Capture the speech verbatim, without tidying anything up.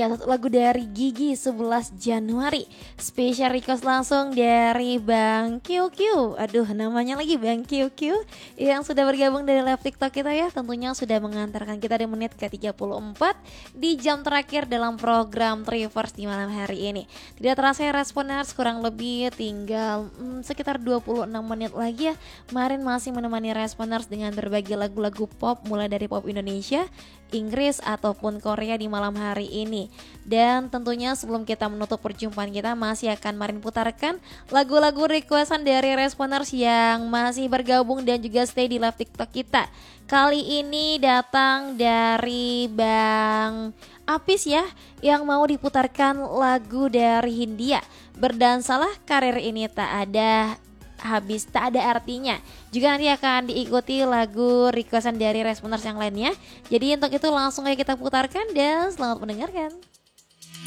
Ya, satu lagu dari Gigi sebelas Januari. Spesial request langsung dari Bang Q Q. Aduh, namanya lagi Bang Q Q yang sudah bergabung dari live TikTok kita ya. Tentunya sudah mengantarkan kita di menit ke tiga puluh empat di jam terakhir dalam program Triverse di malam hari ini. Tidak terasa ya responers, kurang lebih tinggal hmm, sekitar dua puluh enam menit lagi ya. Kemarin masih menemani responers dengan berbagai lagu-lagu pop mulai dari pop Indonesia, Inggris ataupun Korea di malam hari ini. Dan tentunya sebelum kita menutup perjumpaan kita masih akan Marin putarkan lagu-lagu requestan dari responers yang masih bergabung dan juga stay di live TikTok kita. Kali ini datang dari Bang Apis ya, yang mau diputarkan lagu dari Hindia. Berdansalah karir ini tak ada habis, tak ada artinya. Juga nanti akan diikuti lagu requestan dari responers yang lainnya. Jadi untuk itu langsung aja kita putarkan dan selamat mendengarkan.